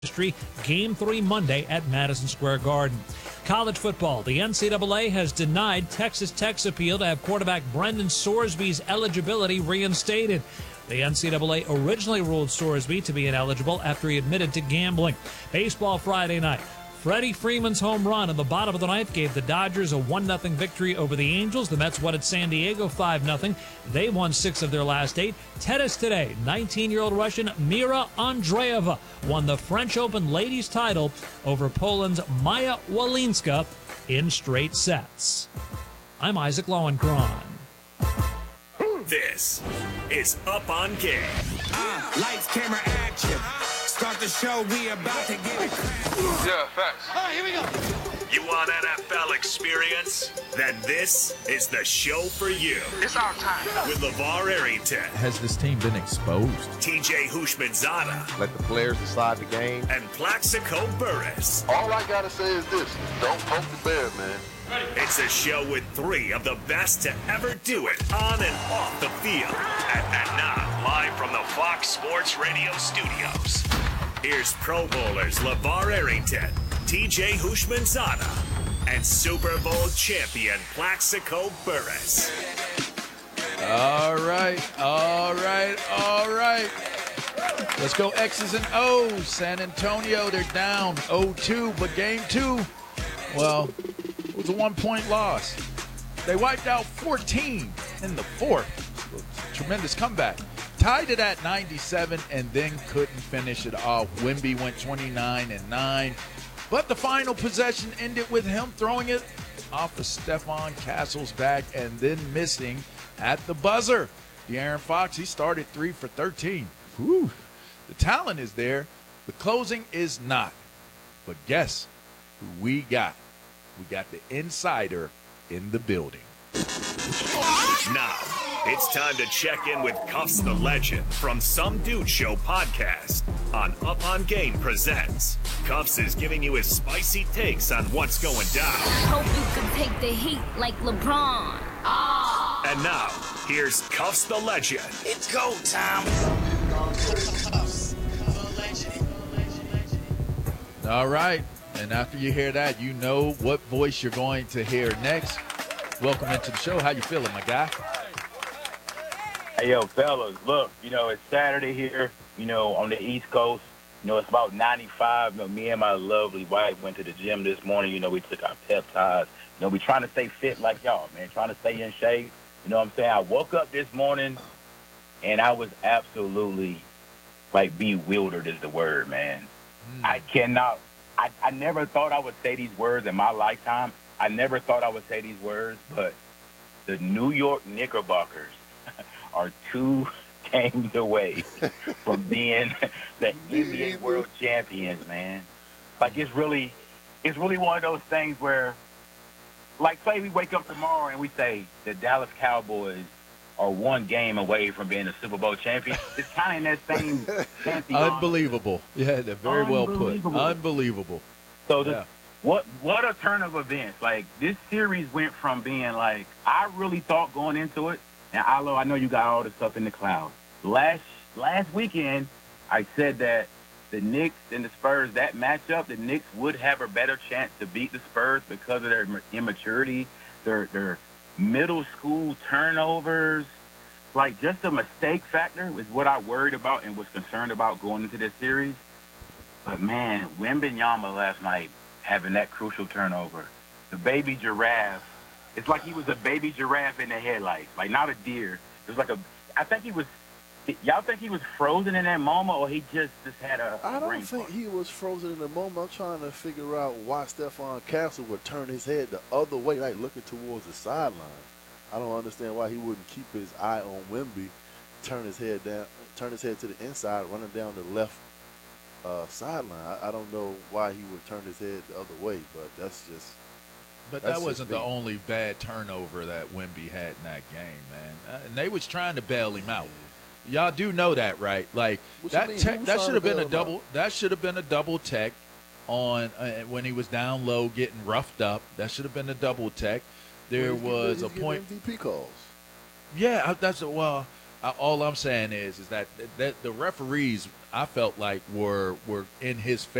history. Game 3 Monday at Madison Square Garden. College football. The NCAA has denied Texas Tech's appeal to have quarterback Brendan Sorsby's eligibility reinstated. The NCAA originally ruled Sorsby to be ineligible after he admitted to gambling. Baseball Friday night. Freddie Freeman's home run in the bottom of the ninth gave the Dodgers a 1-0 victory over the Angels. The Mets won at San Diego 5-0. They won 6 of their last 8. Tennis today, 19-year-old Russian Mira Andreeva won the French Open ladies title over Poland's Maya Walinska in straight sets. I'm Isaac Lowenkron. This is Up on Game. Lights, camera, action. Start the show, we about to get it. Yeah, facts. All right, here we go. You want NFL experience? Then this is the show for you. It's our time. With LeVar Arrington, Has this team been exposed? TJ Houshmandzadeh, Let the players decide the game. and Plaxico Burress. All I gotta say is this: don't poke the bear, man. It's a show with 3 of the best to ever do it on and off the field. And now, live from the Fox Sports Radio studios, here's Pro Bowlers LeVar Arrington, TJ Houshmandzadeh, and Super Bowl champion Plaxico Burress. All right. Let's go X's and O's. San Antonio, they're down 0-2, but game 2, well, it was a 1-point loss. They wiped out 14 in the fourth. Tremendous comeback. Tied it at 97 and then couldn't finish it off. Wemby went 29-9. But the final possession ended with him throwing it off of Stephon Castle's back and then missing at the buzzer. De'Aaron Fox, he started 3 for 13. Whew. The talent is there. The closing is not. But guess who we got? We got the insider in the building. Now, it's time to check in with Cuffs the Legend from Some Dude Show podcast on Up on Game Presents. Cuffs is giving you his spicy takes on what's going down. Hope you can take the heat like LeBron. And now, here's Cuffs the Legend. It's go time. All right. And after you hear that, you know what voice you're going to hear next. Welcome into the show. How you feeling, my guy? Hey, yo, fellas, look, it's Saturday here, on the East Coast. It's about 95. Me and my lovely wife went to the gym this morning. We took our peptides. We trying to stay fit like y'all, man, trying to stay in shape. You know what I'm saying? I woke up this morning, and I was absolutely, bewildered is the word, man. I never thought I would say these words in my lifetime. I never thought I would say these words, but the New York Knickerbockers are 2 games away from being the NBA World Champions, man. It's really one of those things where, say we wake up tomorrow and we say the Dallas Cowboys are 1 game away from being a Super Bowl champion. It's kind of in that same pantheon. Unbelievable. Yeah, they're very well put. Unbelievable. So what a turn of events. This series went from being I really thought going into it, and I know you got all the stuff in the clouds. Last weekend, I said that the Knicks and the Spurs, that matchup, the Knicks would have a better chance to beat the Spurs because of their immaturity, their middle school turnovers. Just the mistake factor was what I worried about and was concerned about going into this series. But, man, Wembanyama last night having that crucial turnover. The baby giraffe, it's like he was a baby giraffe in the headlights, not a deer. It was I think he was, y'all think he was frozen in that moment or he just had a I don't brain think fart? he was frozen in the moment. I'm trying to figure out why Stephon Castle would turn his head the other way, looking towards the sideline. I don't understand why he wouldn't keep his eye on Wemby, turn his head to the inside, running down the left sideline. I don't know why he would turn his head the other way, but that's just. But that wasn't the only bad turnover that Wemby had in that game, man. And they was trying to bail him out. Y'all do know that, right? That should have been a double. That should have been a double tech on when he was down low, getting roughed up. That should have been a double tech. There was a point. MVP calls. Yeah, all I'm saying is that the referees I felt like were in his